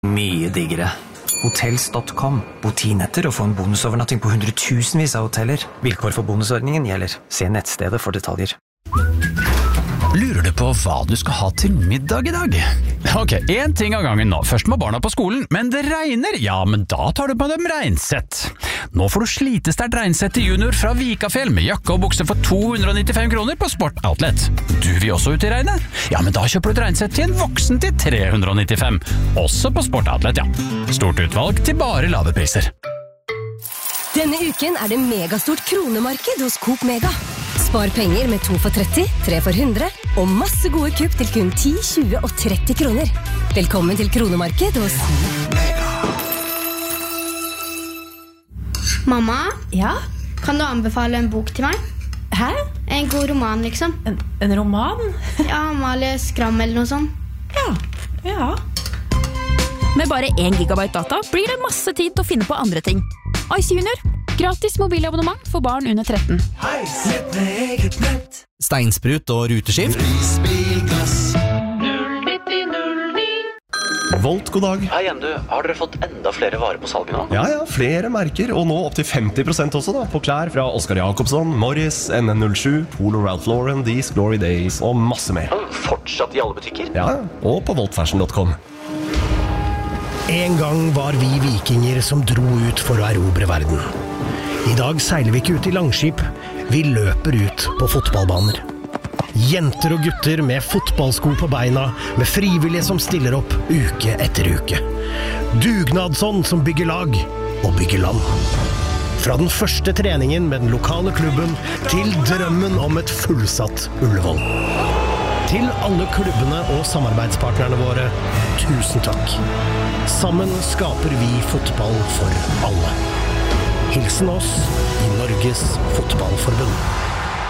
Mye diggere. Hotels.com. Bo 10 netter og få en bonusovernatting på hundretusenvis av hoteller. Vilkår for bonusordningen gjelder. Se nettstedet for detaljer. Lurer du på hva du skal ha til middag i dag? Ok, en ting av gangen nå. Først må barna på skolen, men det regner. Ja, men da tar du på dem regnsett. Nå får du slitesterkt regnsett til junior fra Vikafjell med jakke og bukse for 295 kroner på Sport Outlet. Du vil også ut i regnet? Ja, men da kjøper du et regnsett til en voksen til 395. Også på Sport Outlet, ja. Stort utvalg til bare lave priser. Denne uken det megastort kronemarked hos Coop Mega. Spar penger med 2 for 30, 3 for 100 og masse gode kupp til kun 10, 20 og 30 kroner. Velkommen til kronemarked hos Coop Mega. Mamma? Ja? Kan du anbefale en bok til meg? Hæ? En god roman, liksom. En roman? Ja, Amalie Skram eller noe sånt. Ja. Med bare 1 gigabyte data blir det masse tid til å finne på andre ting. Ice Junior. Gratis mobilabonnement for barn under 13. Steinsprut og ruteskift. Volt, god dag. Hei igjen, du. Har dere fått enda flere varer på salget nå? Ja, flere merker, og nå opp til 50% også da, på klær fra Oscar Jacobsson, Morris, NN07, Polo Ralph Lauren, These Glory Days og masse mer. Fortsatt i alle butikker? Ja, og på voltfashion.com. En gang var vi vikinger som dro ut for å erobre verden. I dag seiler vi ikke ut i langskip, vi løper ut på fotballbaner. Jenter og gutter med fotballsko på beina, med frivillige som stiller opp uke etter uke. Dugnadsånd som bygger lag og bygger land. Fra den første treningen med den lokale klubben til drømmen om et fullsatt Ullevål. Til alle klubbene og samarbeidspartnerne våre, tusen takk. Sammen skaper vi fotball for alle. Hilsen oss i Norges Fotballforbund.